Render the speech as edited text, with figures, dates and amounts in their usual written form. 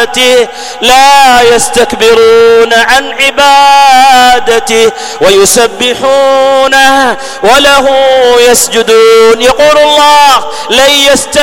طاعته لا يستكبرون عن عبادته ويسبحونه وله يسجدون. يقول الله: لن